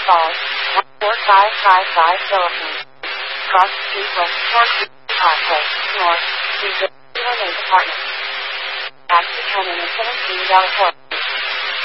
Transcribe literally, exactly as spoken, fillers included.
Falls, one four five five five Philippines. Cross Street West, North Parkway, North, New Jersey, Apartment. Taxi coming in seventeen California.